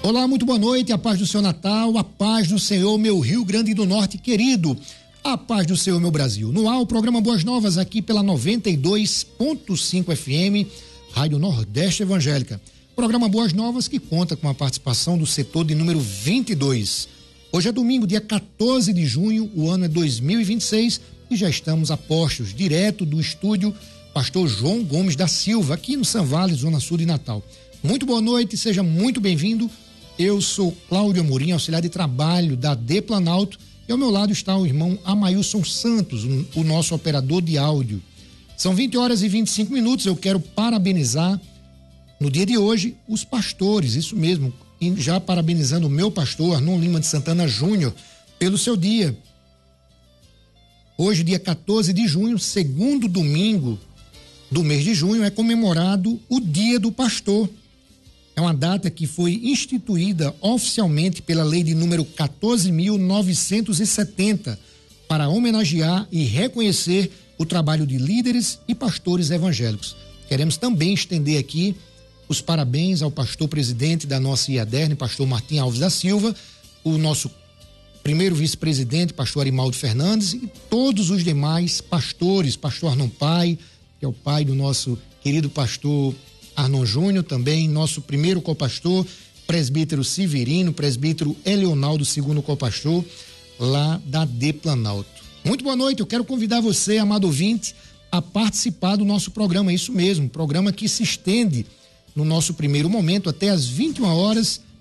Olá, muito boa noite, a paz do seu Natal, a paz do Senhor, meu Rio Grande do Norte querido, a paz do Senhor, meu Brasil. No ar, o programa Boas Novas aqui pela 92.5 FM, Rádio Nordeste Evangélica. Programa Boas Novas que conta com a participação do setor de número 22. Hoje é domingo, dia 14 de junho, o ano é 2026 e já estamos a postos, direto do estúdio Pastor João Gomes da Silva, aqui no São Vale, Zona Sul de Natal. Muito boa noite, seja muito bem-vindo. Eu sou Cláudio Amorim, auxiliar de trabalho da D Planalto, e ao meu lado está o irmão Amailson Santos, o nosso operador de áudio. São 20 horas e 25 minutos, eu quero parabenizar no dia de hoje os pastores, isso mesmo, e já parabenizando o meu pastor Arnon Lima de Santana Júnior pelo seu dia. Hoje, dia 14 de junho, segundo domingo do mês de junho, é comemorado o Dia do Pastor. É uma data que foi instituída oficialmente pela lei de número 14.970 para homenagear e reconhecer o trabalho de líderes e pastores evangélicos. Queremos também estender aqui os parabéns ao pastor presidente da nossa IADERN, pastor Martim Alves da Silva, o nosso primeiro vice-presidente, pastor Arimaldo Fernandes, e todos os demais pastores, pastor Arnon Pai, que é o pai do nosso querido pastor Arnon Júnior, também nosso primeiro copastor, presbítero Severino, presbítero Eleonaldo, segundo copastor, lá da D Planalto. Muito boa noite, eu quero convidar você, amado ouvinte, a participar do nosso programa, isso mesmo, programa que se estende no nosso primeiro momento até às 21 horas,